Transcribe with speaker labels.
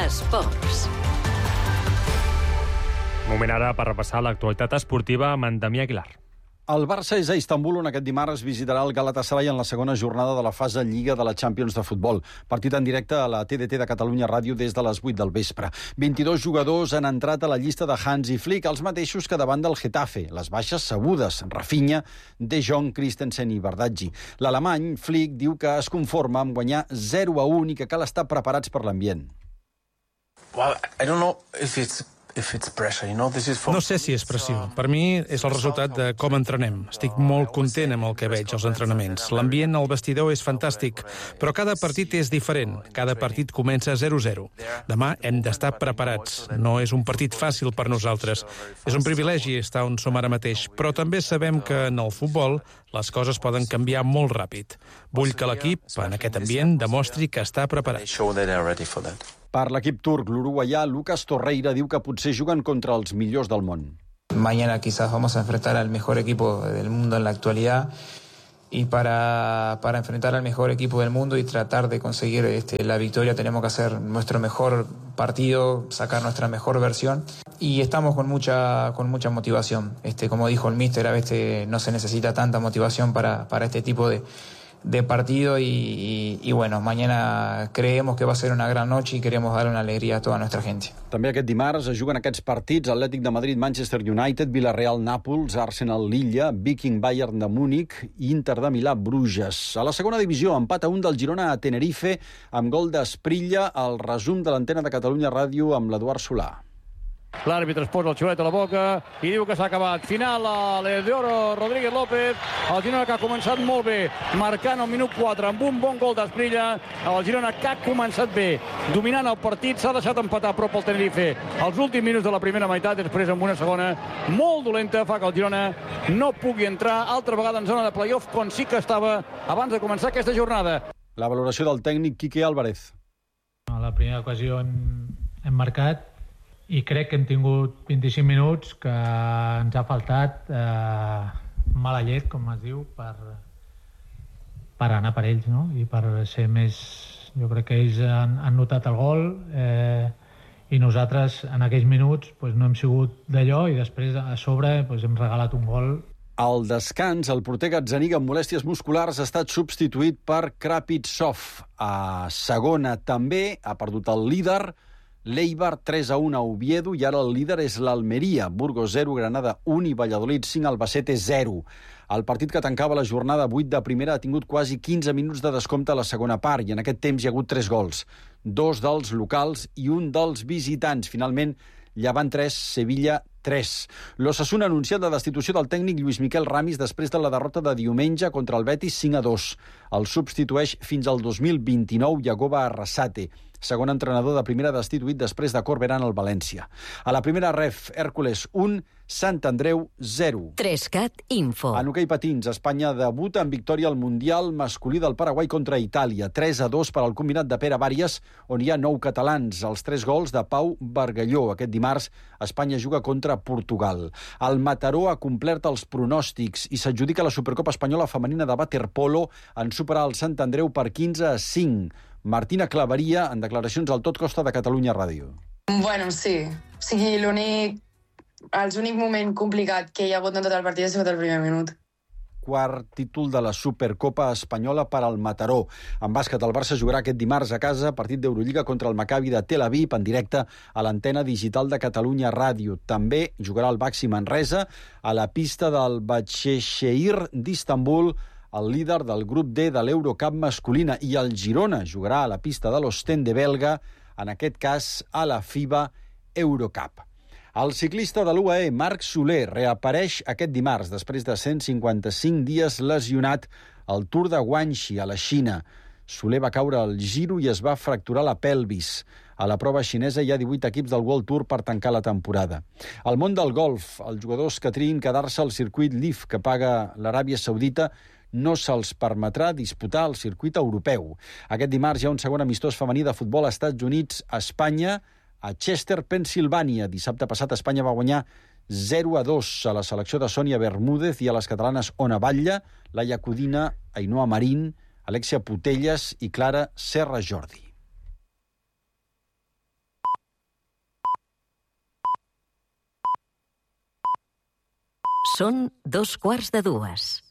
Speaker 1: Esports.
Speaker 2: Moment ara per repassar l'actualitat esportiva amb en Damià Aguilar.
Speaker 3: El Barça és a Istanbul, on aquest dimarts visitarà el Galatasaray en la segona jornada de la fase Lliga de la Champions de futbol. Partit en directe a la TDT de Catalunya Ràdio des de les 8 del vespre. 22 jugadors han entrat a la llista de Hansi Flick, els mateixos que davant del Getafe. Les baixes sabudes, Rafinha, De Jong, Christensen i Bardaggi. L'alemany, Flick, diu que es conforma amb guanyar 0-1 i que cal estar preparats per l'ambient.
Speaker 4: Well, I don't know if it's No sé si és pressió. Per mi és el resultat de com entrenem. Estic molt content amb el que veig als entrenaments. L'ambient al vestidor és fantàstic, però cada partit és diferent. Cada partit comença 0-0. Demà hem d'estar preparats. No és un partit fàcil per nosaltres. És un privilegi estar on som ara mateix, però també sabem que en el futbol les coses poden canviar molt ràpid. Vull que l'equip, en aquest ambient, demostri que està preparat.
Speaker 3: Per l'equip turc, l'uruguaià Lucas Torreira diu que potser juguen contra els millors del món.
Speaker 5: Mañana quizás vamos a enfrentar al mejor equipo del mundo en la actualidad y para enfrentar al mejor equipo del mundo y tratar de conseguir la victoria tenemos que hacer nuestro mejor partido, sacar nuestra mejor versión y estamos con mucha motivación. Como dijo el míster, a veces no se necesita tanta motivación para este tipo de partido y bueno, mañana creemos que va a ser una gran noche y queremos dar una alegría a toda nuestra gente.
Speaker 3: També aquest dimarts es juguen aquests partits: Atlètic de Madrid, Manchester United, Villarreal, Nàpols, Arsenal, Lilla, Viking, Bayern de Múnich i Inter de Milà, Bruges. A la segona divisió, empat a 1 del Girona a Tenerife amb gol d'Esprilla. El resum de l'antena de Catalunya Ràdio amb l'Eduard Solà.
Speaker 6: L'àrbitre es posa el xiulet a la boca i diu que s'ha acabat. Final a l'Eudoro Rodríguez López. El Girona que ha començat molt bé, marcant al minut 4 amb un bon gol d'Esprilla. El Girona que ha començat bé, dominant el partit, s'ha deixat empatar a prop el Tenerife. Els últims minuts de la primera meitat, després amb una segona molt dolenta, fa que el Girona no pugui entrar altra vegada en zona de play-off, com sí que estava abans de començar aquesta jornada.
Speaker 3: La valoració del tècnic Quique Álvarez.
Speaker 7: A la primera ocasió hem marcat i crec que hem tingut 25 minuts que ens ha faltat mala llet, com es diu, per anar per ells, no? I per ser més... Jo crec que ells han notat el gol i nosaltres en aquells minuts no hem sigut d'allò i després a sobre hem regalat un gol.
Speaker 3: Al descans, el porter Gazzaniga amb molèsties musculars ha estat substituït per Krapitsov. A segona també ha perdut el líder l'Eibar 3-1 a Oviedo i ara el líder és l'Almeria. Burgos 0, Granada 1 i Valladolid 5, Albacete 0. El partit que tancava la jornada 8 de primera ha tingut quasi 15 minuts de descompte a la segona part i en aquest temps hi ha hagut 3 gols. 2 dels locals i un dels visitants. Finalment, Llevant 3, Sevilla 3. L'Osasuna ha anunciat la destitució del tècnic Lluís Miquel Ramis després de la derrota de diumenge contra el Betis 5-2. El substitueix fins al 2029 Yagoba Arrasate, segon entrenador de primera destituït després de Corberán al València. A la primera ref, Hèrcules 1, Sant Andreu 0.
Speaker 1: 3CAT Info.
Speaker 3: En hoquei patins, Espanya debuta en victòria al Mundial masculí del Paraguai contra Itàlia. 3-2 per al combinat de Pere Bàries, on hi ha 9 catalans. Els 3 gols de Pau Bargalló. Aquest dimarts, Espanya juga contra Portugal. El Mataró ha complert els pronòstics i s'adjudica la Supercopa Espanyola Femenina de Waterpolo en superar el Sant Andreu per 15-5. Martina Claveria, en declaracions al Tot Costa de Catalunya Ràdio.
Speaker 8: Bueno, sí. O sigui, l'únic moment complicat que hi ha hagut en tot el partit ha sigut el primer minut.
Speaker 3: Quart títol de la Supercopa Espanyola per al Mataró. En bàsquet, el Barça jugarà aquest dimarts a casa, partit d'Eurolliga contra el Maccabi de Tel Aviv, en directe a l'antena digital de Catalunya Ràdio. També jugarà el Baxi Manresa a la pista del Başakşehir d'Istanbul, el líder del grup D de l'Eurocup masculina, i el Girona jugarà a la pista de l'Ostende belga, en aquest cas a la FIBA Eurocup. El ciclista de l'UAE, Marc Soler, reapareix aquest dimarts després de 155 dies lesionat al Tour de Guangxi, a la Xina. Soler va caure al Giro i es va fracturar la pelvis. A la prova xinesa hi ha 18 equips del World Tour per tancar la temporada. Al món del golf, els jugadors que triïn quedar-se al circuit LIV que paga l'Aràbia Saudita no se'ls permetrà disputar el circuit europeu. Aquest dimarts hi ha un segon amistós femení de futbol a Estats Units, a Espanya, a Chester, Pennsilvània. Dissabte passat Espanya va guanyar 0-2 a la selecció de Sònia Bermúdez i a les catalanes Ona Batlle, Laia Codina, Ainhoa Marín, Alexia Putelles i Clara Serra Jordi.
Speaker 1: Són 2:15.